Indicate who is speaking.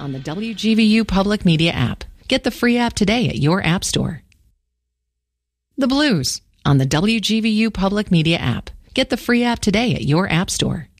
Speaker 1: on the WGVU Public Media app. Get the free app today at your app store. The Blues on the WGVU Public Media app. Get the free app today at your app store.